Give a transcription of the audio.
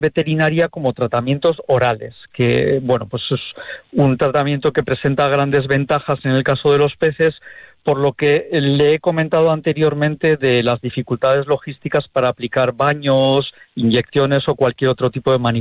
veterinaria como tratamientos orales, que bueno, pues es un tratamiento que presenta grandes ventajas en el caso de los peces, por lo que le he comentado anteriormente de las dificultades logísticas para aplicar baños, inyecciones o cualquier otro tipo de manipulación